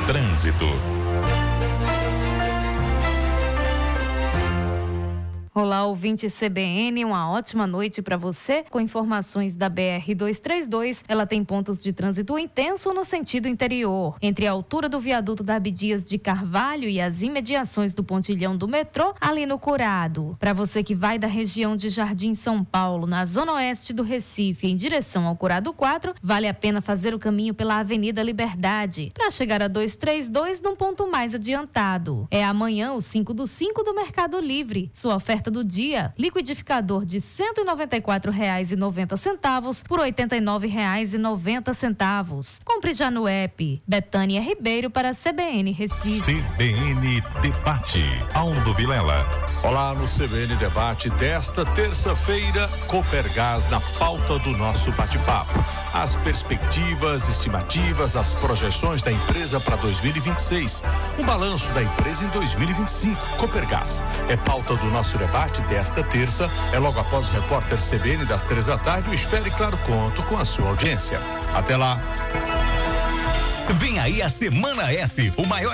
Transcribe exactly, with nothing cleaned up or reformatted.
Trânsito. Olá, ouvinte C B N, uma ótima noite para você. Com informações da B R duzentos e trinta e dois, ela tem pontos de trânsito intenso no sentido interior, entre a altura do viaduto da Abdias de Carvalho e as imediações do pontilhão do metrô, ali no Curado. Para você que vai da região de Jardim São Paulo, na zona oeste do Recife, em direção ao Curado quatro, vale a pena fazer o caminho pela Avenida Liberdade, para chegar a duzentos e trinta e dois num ponto mais adiantado. É amanhã o cinco do cinco do Mercado Livre. Sua oferta do dia, liquidificador de cento e noventa e quatro reais e noventa centavos por oitenta e nove reais e noventa centavos. Compre já no app. Betânia Ribeiro para C B N Recife. C B N Debate. Aldo Vilela. Olá, no C B N Debate desta terça-feira, Copergás na pauta do nosso bate-papo. As perspectivas, estimativas, as projeções da empresa para dois mil e vinte e seis. Um balanço da empresa em dois mil e vinte e cinco. Copergás é pauta do nosso debate desta terça. É logo após o repórter C B N das três da tarde. Eu espero e, claro, conto com a sua audiência. Até lá. Vem aí a Semana S, o maior